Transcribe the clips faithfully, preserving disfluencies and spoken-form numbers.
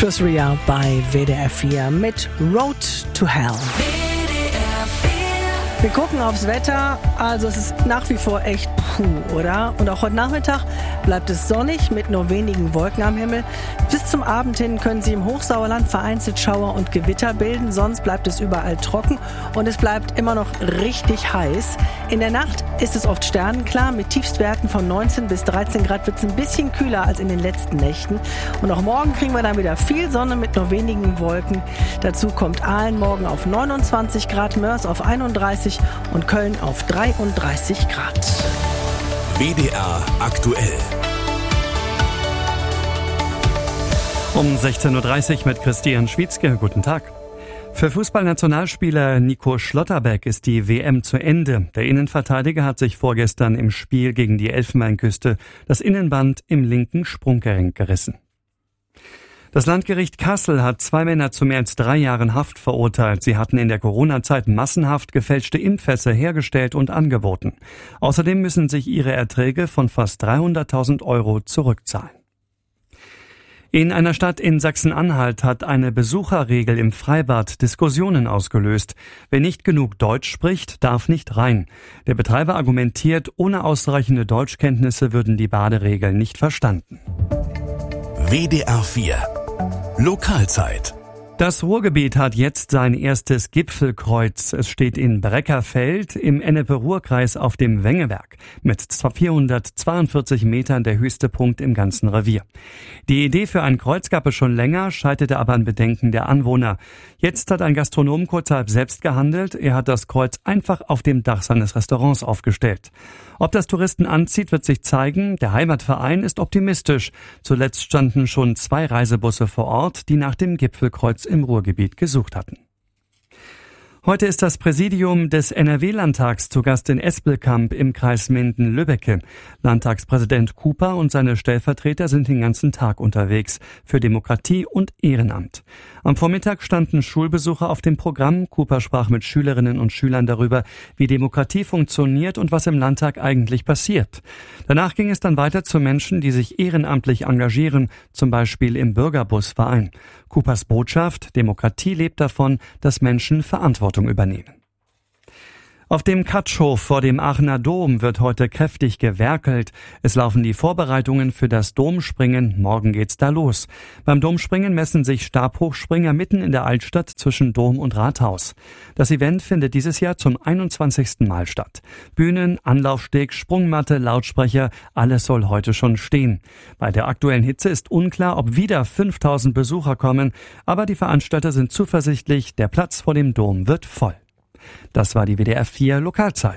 Chris Rea bei W D R vier mit Road to Hell. Wir gucken aufs Wetter, also es ist nach wie vor echt puh, oder? Und auch heute Nachmittag bleibt es sonnig mit nur wenigen Wolken am Himmel. Bis zum Abend hin können sich im Hochsauerland vereinzelt Schauer und Gewitter bilden, sonst bleibt es überall trocken und es bleibt immer noch richtig heiß. In der Nacht ist es oft sternenklar, mit Tiefstwerten von neunzehn bis dreizehn Grad wird es ein bisschen kühler als in den letzten Nächten. Und auch morgen kriegen wir dann wieder viel Sonne mit nur wenigen Wolken. Dazu kommt Aalen morgen auf neunundzwanzig Grad, Mörs auf einunddreißig und Köln auf dreiunddreißig Grad. W D R aktuell. Um sechzehn Uhr dreißig mit Christian Schwietzke. Guten Tag. Für Fußballnationalspieler Nico Schlotterbeck ist die W M zu Ende. Der Innenverteidiger hat sich vorgestern im Spiel gegen die Elfenbeinküste das Innenband im linken Sprunggelenk gerissen. Das Landgericht Kassel hat zwei Männer zu mehr als drei Jahren Haft verurteilt. Sie hatten in der Corona-Zeit massenhaft gefälschte Impfpässe hergestellt und angeboten. Außerdem müssen sich ihre Erträge von fast dreihunderttausend Euro zurückzahlen. In einer Stadt in Sachsen-Anhalt hat eine Besucherregel im Freibad Diskussionen ausgelöst. Wer nicht genug Deutsch spricht, darf nicht rein. Der Betreiber argumentiert, ohne ausreichende Deutschkenntnisse würden die Baderegeln nicht verstanden. W D R vier Lokalzeit. Das Ruhrgebiet hat jetzt sein erstes Gipfelkreuz. Es steht in Breckerfeld im Ennepe-Ruhr-Kreis auf dem Wengeberg. Mit vierhundertzweiundvierzig Metern der höchste Punkt im ganzen Revier. Die Idee für ein Kreuz gab es schon länger, scheiterte aber an Bedenken der Anwohner. Jetzt hat ein Gastronom kurzerhand selbst gehandelt. Er hat das Kreuz einfach auf dem Dach seines Restaurants aufgestellt. Ob das Touristen anzieht, wird sich zeigen. Der Heimatverein ist optimistisch. Zuletzt standen schon zwei Reisebusse vor Ort, die nach dem Gipfelkreuz im Ruhrgebiet gesucht hatten. Heute ist das Präsidium des N R W-Landtags zu Gast in Espelkamp im Kreis Minden-Lübbecke. Landtagspräsident Cooper und seine Stellvertreter sind den ganzen Tag unterwegs für Demokratie und Ehrenamt. Am Vormittag standen Schulbesucher auf dem Programm. Cooper sprach mit Schülerinnen und Schülern darüber, wie Demokratie funktioniert und was im Landtag eigentlich passiert. Danach ging es dann weiter zu Menschen, die sich ehrenamtlich engagieren, zum Beispiel im Bürgerbusverein. Coopers Botschaft: Demokratie lebt davon, dass Menschen Verantwortung übernehmen. Auf dem Katschhof vor dem Aachener Dom wird heute kräftig gewerkelt. Es laufen die Vorbereitungen für das Domspringen. Morgen geht's da los. Beim Domspringen messen sich Stabhochspringer mitten in der Altstadt zwischen Dom und Rathaus. Das Event findet dieses Jahr zum einundzwanzigsten Mal statt. Bühnen, Anlaufsteg, Sprungmatte, Lautsprecher, alles soll heute schon stehen. Bei der aktuellen Hitze ist unklar, ob wieder fünftausend Besucher kommen. Aber die Veranstalter sind zuversichtlich, der Platz vor dem Dom wird voll. Das war die W D R vier Lokalzeit.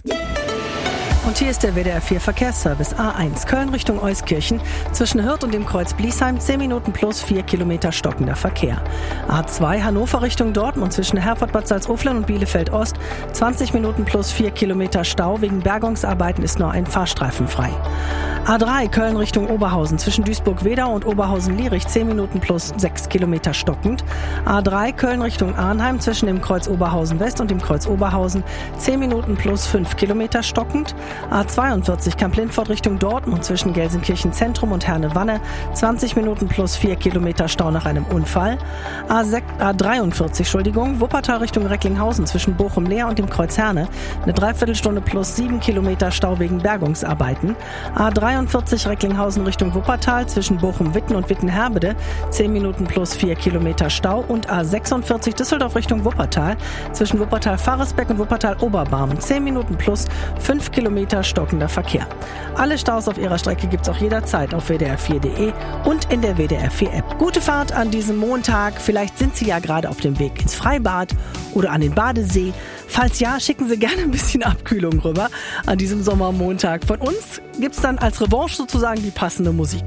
Und hier ist der W D R vier Verkehrsservice. A eins Köln Richtung Euskirchen. Zwischen Hürth und dem Kreuz Bliesheim zehn Minuten plus vier Kilometer stockender Verkehr. A zwei Hannover Richtung Dortmund zwischen Herford, Bad Salzuflen und Bielefeld Ost. zwanzig Minuten plus vier Kilometer Stau. Wegen Bergungsarbeiten ist nur ein Fahrstreifen frei. A drei Köln Richtung Oberhausen zwischen Duisburg-Wedau und Oberhausen-Lierich zehn Minuten plus sechs Kilometer stockend. A drei Köln Richtung Arnheim zwischen dem Kreuz Oberhausen West und dem Kreuz Oberhausen zehn Minuten plus fünf Kilometer stockend. A zweiundvierzig Kamp-Lindfort Richtung Dortmund zwischen Gelsenkirchen Zentrum und Herne-Wanne zwanzig Minuten plus vier Kilometer Stau nach einem Unfall. A dreiundvierzig Entschuldigung, Wuppertal Richtung Recklinghausen zwischen Bochum-Leer und dem Kreuz Herne eine Dreiviertelstunde plus sieben Kilometer Stau wegen Bergungsarbeiten. A dreiundvierzig Recklinghausen Richtung Wuppertal zwischen Bochum-Witten und Witten-Herbede zehn Minuten plus vier Kilometer Stau und A sechsundvierzig Düsseldorf Richtung Wuppertal zwischen Wuppertal-Faresbeck und Wuppertal-Oberbarm zehn Minuten plus fünf Kilometer stockender Verkehr. Alle Staus auf ihrer Strecke gibt's auch jederzeit auf w d r vier punkt de und in der W D R vier App. Gute Fahrt an diesem Montag. Vielleicht sind Sie ja gerade auf dem Weg ins Freibad oder an den Badesee. Falls ja, schicken Sie gerne ein bisschen Abkühlung rüber an diesem Sommermontag. Von uns gibt's dann als Revanche sozusagen die passende Musik.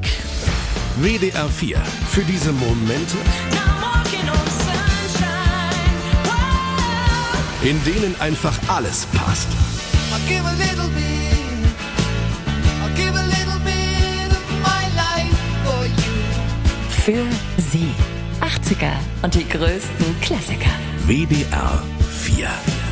W D R vier für diese Momente, in denen einfach alles passt. Für Sie. achtziger und die größten Klassiker. W D R vier.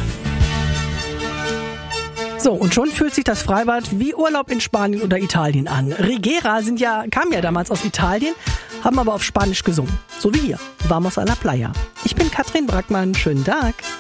So, und schon fühlt sich das Freibad wie Urlaub in Spanien oder Italien an. Rigera sind ja, kam ja damals aus Italien, haben aber auf Spanisch gesungen. So wie hier, Vamos a la Playa. Ich bin Katrin Brackmann, schönen Tag.